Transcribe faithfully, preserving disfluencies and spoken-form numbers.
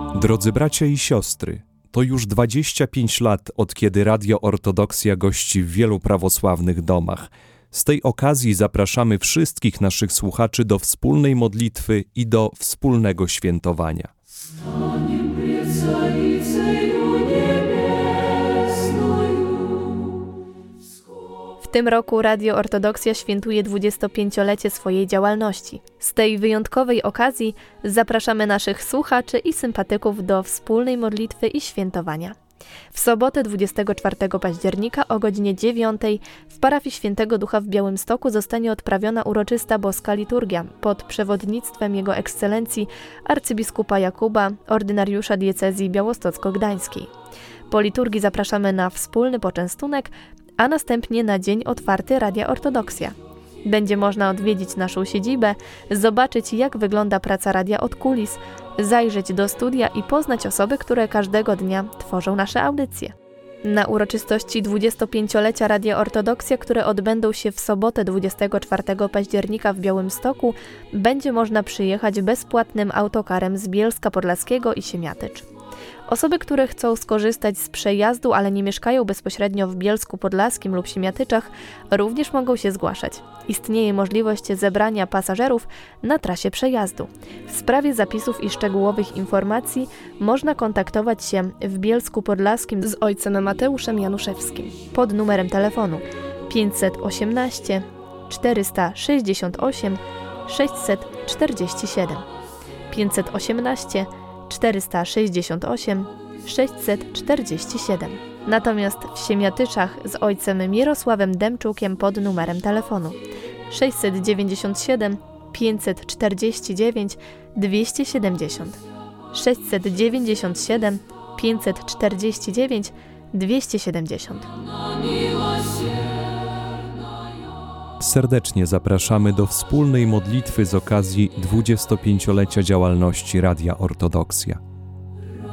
Drodzy bracia i siostry, to już dwadzieścia pięć lat, od kiedy Radio Ortodoksja gości w wielu prawosławnych domach. Z tej okazji zapraszamy wszystkich naszych słuchaczy do wspólnej modlitwy i do wspólnego świętowania. W tym roku Radio Ortodoksja świętuje dwudziestopięciolecie swojej działalności. Z tej wyjątkowej okazji zapraszamy naszych słuchaczy i sympatyków do wspólnej modlitwy i świętowania. W sobotę dwudziestego czwartego października o godzinie dziewiątej w parafii Świętego Ducha w Białymstoku zostanie odprawiona uroczysta boska liturgia pod przewodnictwem Jego Ekscelencji arcybiskupa Jakuba, ordynariusza diecezji białostocko-gdańskiej. Po liturgii zapraszamy na wspólny poczęstunek, a następnie na dzień otwarty Radia Ortodoksja. Będzie można odwiedzić naszą siedzibę, zobaczyć jak wygląda praca radia od kulis, zajrzeć do studia i poznać osoby, które każdego dnia tworzą nasze audycje. Na uroczystości dwudziestopięciolecia Radia Ortodoksja, które odbędą się w sobotę dwudziestego czwartego października w Białymstoku, będzie można przyjechać bezpłatnym autokarem z Bielska Podlaskiego i Siemiatycz. Osoby, które chcą skorzystać z przejazdu, ale nie mieszkają bezpośrednio w Bielsku Podlaskim lub Siemiatyczach, również mogą się zgłaszać. Istnieje możliwość zebrania pasażerów na trasie przejazdu. W sprawie zapisów i szczegółowych informacji można kontaktować się w Bielsku Podlaskim z ojcem Mateuszem Januszewskim pod numerem telefonu pięćset osiemnaście czterysta sześćdziesiąt osiem sześćset czterdzieści siedem pięćset osiemnaście czterysta sześćdziesiąt osiem sześćset czterdzieści siedem. Natomiast w Siemiatyczach z ojcem Mirosławem Demczukiem pod numerem telefonu sześćset dziewięćdziesiąt siedem pięćset czterdzieści dziewięć dwieście siedemdziesiąt sześćset dziewięćdziesiąt siedem pięćset czterdzieści dziewięć dwieście siedemdziesiąt. Serdecznie zapraszamy do wspólnej modlitwy z okazji dwudziestopięciolecia działalności Radia Ortodoksja.